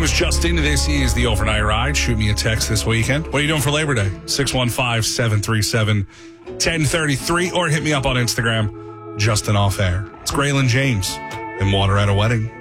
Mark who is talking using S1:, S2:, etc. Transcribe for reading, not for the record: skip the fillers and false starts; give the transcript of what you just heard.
S1: name is Justin. This is the Overnight Ride. Shoot me a text this weekend. What are you doing for Labor Day? 615-737-1033 or hit me up on Instagram, Justin Off Air. It's Graylin James and Water at a Wedding.